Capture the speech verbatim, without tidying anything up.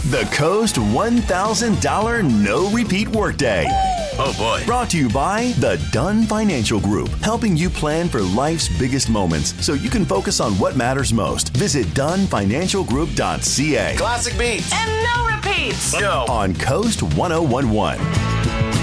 The Coast one thousand dollars No Repeat Workday. Oh, boy. Brought to you by the Dunn Financial Group, helping you plan for life's biggest moments so you can focus on what matters most. Visit Dunn Financial Group dot C A. Classic beats. And no repeats. Go. On Coast one oh one one.